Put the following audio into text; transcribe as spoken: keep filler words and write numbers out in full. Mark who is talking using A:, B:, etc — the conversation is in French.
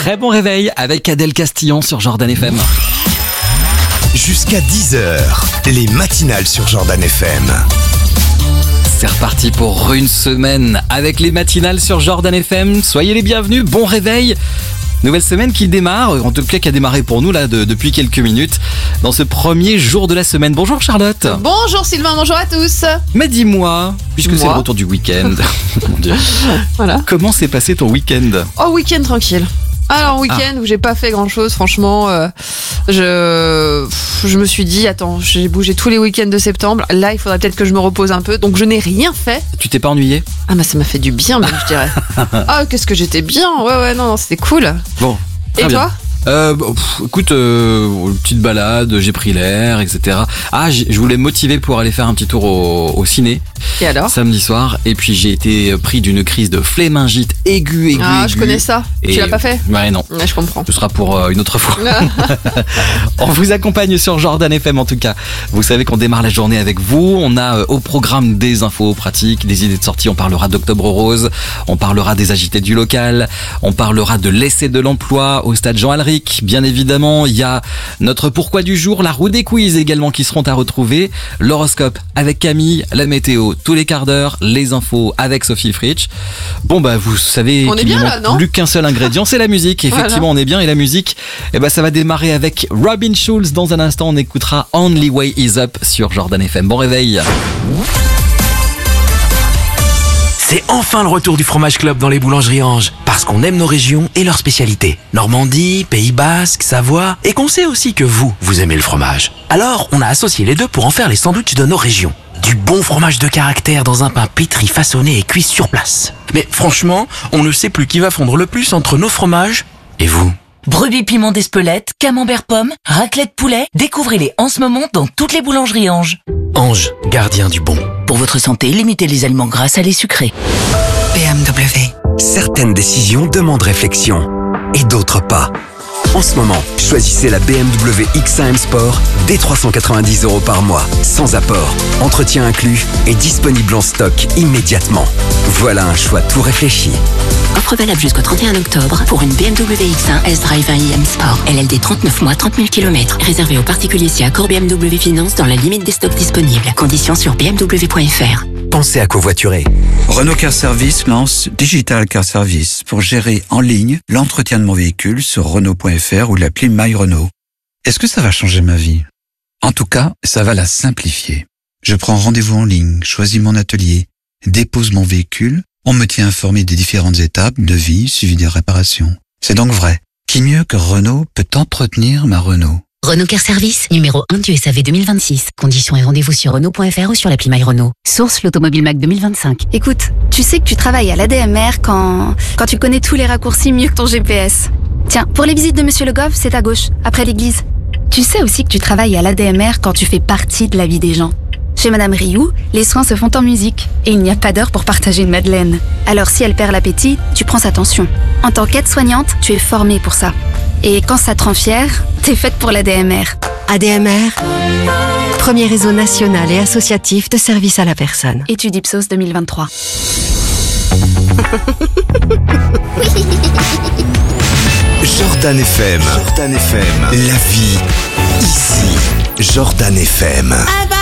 A: Très bon réveil avec Adèle Castillon sur Jordan F M.
B: Jusqu'à dix heures, les matinales sur Jordan F M.
A: C'est reparti pour une semaine avec les matinales sur Jordan F M. Soyez les bienvenus, bon réveil. Nouvelle semaine qui démarre, en tout cas qui a démarré pour nous là de, depuis quelques minutes, dans ce premier jour de la semaine. Bonjour Charlotte.
C: Bonjour Sylvain, bonjour à tous.
A: Mais dis-moi, puisque
C: Moi.
A: c'est le retour du week-end, mon Dieu,
C: Voilà.
A: comment s'est passé ton week-end ?
C: Oh, week-end tranquille. Alors, week-end où j'ai pas fait grand-chose, franchement, euh, je, je me suis dit, attends, j'ai bougé tous les week-ends de septembre, là il faudrait peut-être que je me repose un peu, donc je n'ai rien fait.
A: Tu t'es pas ennuyé ?
C: Ah bah ça m'a fait du bien même, je dirais. Ah, qu'est-ce que j'étais bien, ouais ouais, non, non c'était cool.
A: Bon.
C: Et
A: très bien.
C: toi ?
A: Euh, bon, pff, écoute, euh, petite balade, j'ai pris l'air, et cetera. Ah, j'ai- je voulais me motiver pour aller faire un petit tour au, au ciné
C: Et alors ?
A: samedi soir, et puis j'ai été pris d'une crise de flémingite aiguë, aiguë,
C: Ah,
A: aiguë.
C: je connais ça.
A: Et-
C: Tu l'as pas fait ?
A: Ouais, non.
C: Ouais, je comprends.
A: Ce sera pour euh, une autre fois. On vous accompagne sur Jordan F M en tout cas. Vous savez qu'on démarre la journée avec vous. On a euh, au programme des infos pratiques, des idées de sortie. On parlera d'Octobre Rose. On parlera des agités du local. On parlera de l'essai de l'emploi au stade Jean Alric. Bien évidemment, il y a notre pourquoi du jour, la roue des quiz également qui seront à retrouver. L'horoscope avec Camille, la météo tous les quarts d'heure, les infos avec Sophie Fritsch. Bon bah vous savez
C: On est
A: qu'il
C: bien
A: ne
C: là,
A: manque
C: non
A: plus qu'un seul ingrédient, c'est la musique. Effectivement,
C: Voilà.
A: on est bien et la musique, eh ben ça va démarrer avec Robin Schulz. Dans un instant, on écoutera Only Way Is Up sur Jordan F M. Bon réveil.
D: C'est enfin le retour du Fromage Club dans les boulangeries Ange. Parce qu'on aime nos régions et leurs spécialités. Normandie, Pays Basque, Savoie. Et qu'on sait aussi que vous, vous aimez le fromage. Alors, on a associé les deux pour en faire les sandwichs de nos régions. Du bon fromage de caractère dans un pain pétri, façonné et cuit sur place. Mais franchement, on ne sait plus qui va fondre le plus entre nos fromages et vous.
E: Brebis piment d'Espelette, camembert pomme, raclette poulet, découvrez-les en ce moment dans toutes les boulangeries Ange.
D: Ange, gardien du bon.
E: Pour votre santé, limitez les aliments gras, salés, sucrés.
F: B M W.
B: Certaines décisions demandent réflexion et d'autres pas. En ce moment, choisissez la B M W X un M Sport dès trois cent quatre-vingt-dix euros par mois, sans apport, entretien inclus et disponible en stock immédiatement. Voilà un choix tout réfléchi.
G: Offre valable jusqu'au trente et un octobre pour une B M W X un S-Drive un i M Sport. L L D trente-neuf mois, trente mille kilomètres. Réservé aux particuliers si accord B M W Finance dans la limite des stocks disponibles. Conditions sur b m w point f r.
B: Pensez à covoiturer.
H: Renault Car Service lance Digital Car Service pour gérer en ligne l'entretien de mon véhicule sur Renault point F R ou l'appli My Renault. Est-ce que ça va changer ma vie ? En tout cas, ça va la simplifier. Je prends rendez-vous en ligne, choisis mon atelier, dépose mon véhicule, on me tient informé des différentes étapes, devis, suivi des réparations. C'est donc vrai. Qui mieux que Renault peut entretenir ma Renault ?
G: Renault Car Service, numéro un du S A V deux mille vingt-six. Conditions et rendez-vous sur Renault point F R ou sur l'appli My Renault. Source l'Automobile Mac deux mille vingt-cinq.
I: Écoute, tu sais que tu travailles à l'A D M R quand... quand tu connais tous les raccourcis mieux que ton G P S. Tiens, pour les visites de Monsieur Le Goff, c'est à gauche, après l'église. Tu sais aussi que tu travailles à l'A D M R quand tu fais partie de la vie des gens. Chez Madame Rioux, les soins se font en musique. Et il n'y a pas d'heure pour partager une madeleine. Alors si elle perd l'appétit, tu prends sa tension. En tant qu'aide-soignante, tu es formée pour ça. Et quand ça te rend fière, t'es faite pour l'A D M R.
F: A D M R, premier réseau national et associatif de services à la personne.
I: Étude Ipsos deux mille vingt-trois.
B: Jordan F M. Jordan F M. La vie ici. Jordan F M.